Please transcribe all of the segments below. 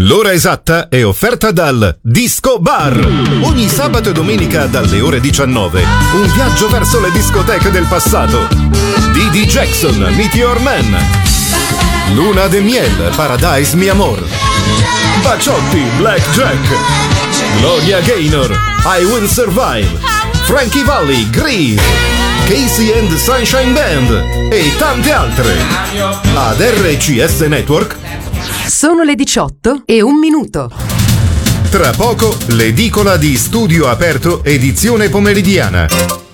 L'ora esatta è offerta dal Disco Bar. Ogni sabato e domenica dalle ore 19. Un viaggio verso le discoteche del passato. Didi Jackson, Meteor Man. Luna de Miel, Paradise Mi Amor. Baciotti, Blackjack. Gloria Gaynor, I Will Survive. Frankie Valli, Grease. Casey and the Sunshine Band e tante altre. Ad RCS Network. Sono le 18:01. Tra poco l'edicola di Studio Aperto edizione pomeridiana.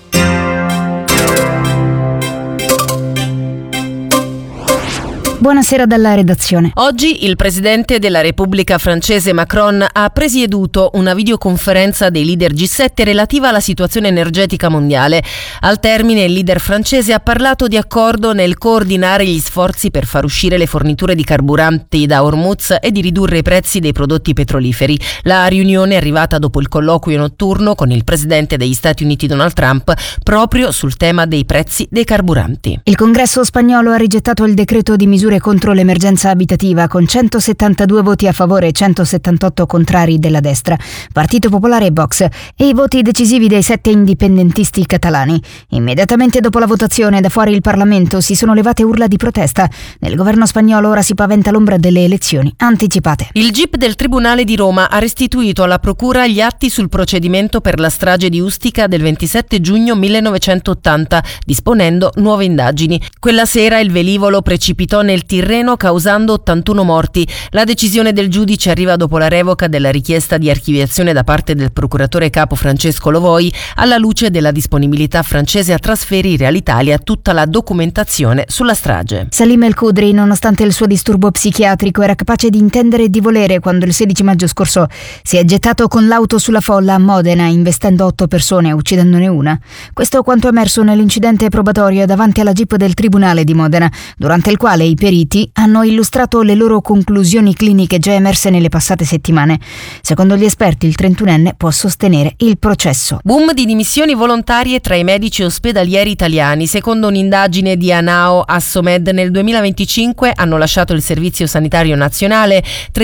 Buonasera dalla redazione. Oggi il presidente della Repubblica francese Macron ha presieduto una videoconferenza dei leader G7 relativa alla situazione energetica mondiale. Al termine il leader francese ha parlato di accordo nel coordinare gli sforzi per far uscire le forniture di carburanti da Hormuz e di ridurre i prezzi dei prodotti petroliferi. La riunione è arrivata dopo il colloquio notturno con il presidente degli Stati Uniti Donald Trump proprio sul tema dei prezzi dei carburanti. Il Congresso spagnolo ha rigettato il decreto di misure contro l'emergenza abitativa con 172 voti a favore e 178 contrari della destra, Partito Popolare e Vox, e i voti decisivi dei 7 indipendentisti catalani. Immediatamente dopo la votazione da fuori il Parlamento si sono levate urla di protesta. Nel governo spagnolo ora si paventa l'ombra delle elezioni anticipate. Il GIP del Tribunale di Roma ha restituito alla Procura gli atti sul procedimento per la strage di Ustica del 27 giugno 1980, disponendo nuove indagini. Quella sera il velivolo precipitò nel Tirreno causando 81 morti. La decisione del giudice arriva dopo la revoca della richiesta di archiviazione da parte del procuratore capo Francesco Lovoi, alla luce della disponibilità francese a trasferire all'Italia tutta la documentazione sulla strage. Salim El Khudri, nonostante il suo disturbo psichiatrico, era capace di intendere e di volere quando il 16 maggio scorso si è gettato con l'auto sulla folla a Modena, investendo 8 persone e uccidendone una. Questo è quanto emerso nell'incidente probatorio davanti alla GIP del Tribunale di Modena, durante il quale i periti hanno illustrato le loro conclusioni cliniche già emerse nelle passate settimane. Secondo gli esperti, il 31enne può sostenere il processo. Boom di dimissioni volontarie tra i medici ospedalieri italiani. Secondo un'indagine di Anao Assomed, nel 2025 hanno lasciato il Servizio Sanitario Nazionale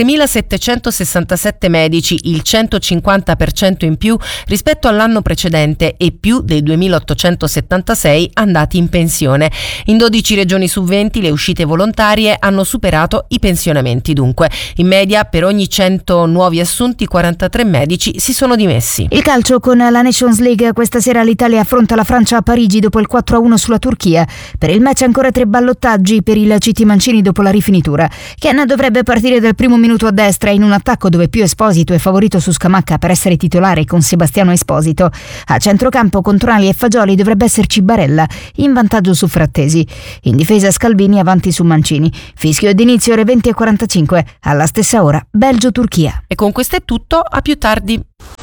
3.767 medici, il 150% in più rispetto all'anno precedente e più dei 2.876 andati in pensione. In 12 regioni su 20 le uscite volontarie hanno superato i pensionamenti. Dunque, in media per ogni 100 nuovi assunti 43 medici si sono dimessi. Il calcio con la Nations League. Questa sera l'Italia affronta la Francia a Parigi dopo il 4-1 sulla Turchia. Per il match ancora 3 ballottaggi per il CT Mancini dopo la rifinitura. Ken dovrebbe partire dal primo minuto a destra in un attacco dove più Esposito è favorito su Scamacca per essere titolare con Sebastiano Esposito. A centrocampo con Tonali e Fagioli dovrebbe esserci Barella in vantaggio su Frattesi. In difesa Scalvini avanti su Mancini. Fischio d'inizio ore 20:45. Alla stessa ora Belgio-Turchia. E con questo è tutto, a più tardi.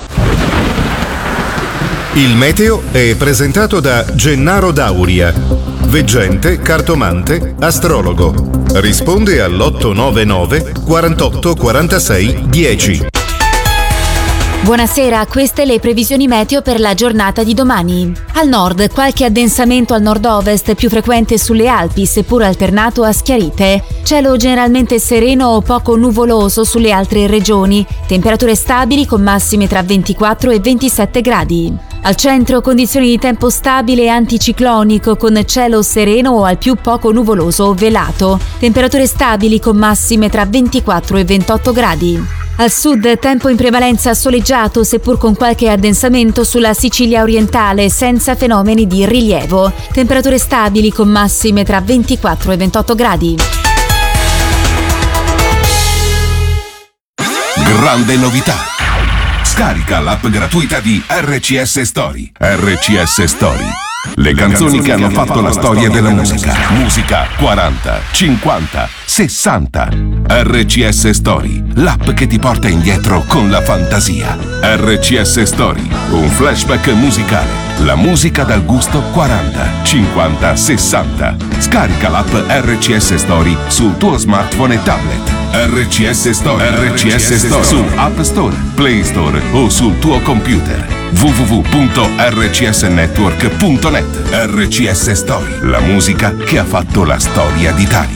Il meteo è presentato da Gennaro Dauria, veggente, cartomante, astrologo. Risponde all'899 48 46 10. Buonasera, queste le previsioni meteo per la giornata di domani. Al nord, qualche addensamento al nord-ovest, più frequente sulle Alpi, seppur alternato a schiarite. Cielo generalmente sereno o poco nuvoloso sulle altre regioni. Temperature stabili con massime tra 24 e 27 gradi. Al centro, condizioni di tempo stabile e anticiclonico con cielo sereno o al più poco nuvoloso o velato. Temperature stabili con massime tra 24 e 28 gradi. Al sud, tempo in prevalenza soleggiato, seppur con qualche addensamento sulla Sicilia orientale, senza fenomeni di rilievo. Temperature stabili con massime tra 24 e 28 gradi. Grande novità! Scarica l'app gratuita di RCS Story. RCS Story. Le canzoni che hanno fatto la storia della musica. Musica 40, 50, 60. RCS Story, l'app che ti porta indietro con la fantasia. RCS Story, un flashback musicale. La musica dal gusto 40, 50, 60. Scarica l'app RCS Story sul tuo smartphone e tablet. RCS Story. RCS Story su App Store, Play Store o sul tuo computer. www.rcsnetwork.net. RCS Story, la musica che ha fatto la storia d'Italia.